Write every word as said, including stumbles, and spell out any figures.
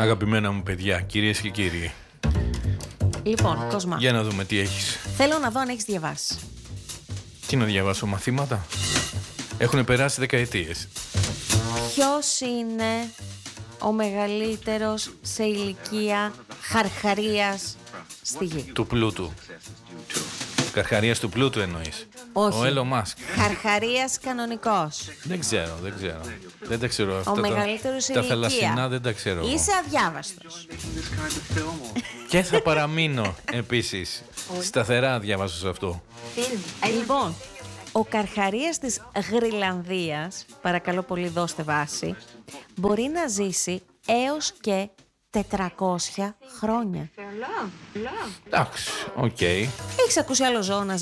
Αγαπημένα μου παιδιά, κυρίες και κύριοι. Λοιπόν, Κοσμά, Για να δούμε τι έχεις. θέλω να δω αν έχεις διαβάσει. Τι να διαβάσω, μαθήματα? Έχουν περάσει δεκαετίες. Ποιος είναι ο μεγαλύτερος σε ηλικία χαρχαρίας στη γη? Του πλούτου. Καρχαρίας του πλούτου εννοείς? Όχι. Ο Elon Musk. Χαρχαρίας κανονικός. Δεν ξέρω, δεν ξέρω. Δεν τα ξέρω αυτά. Ο τα- μεγαλύτερος σε Τα ηλικία. θαλασσινά δεν τα ξέρω. Είσαι αδιάβαστος. Και θα παραμείνω επίσης. Σταθερά διαβάζω σε αυτό. Λοιπόν, ο καρχαρίας της Γρυλανδίας, παρακαλώ πολύ δώστε βάση, μπορεί να ζήσει έως και τετρακόσια χρόνια. Εντάξει, οκ. Έχεις ακούσει άλλο ζώο να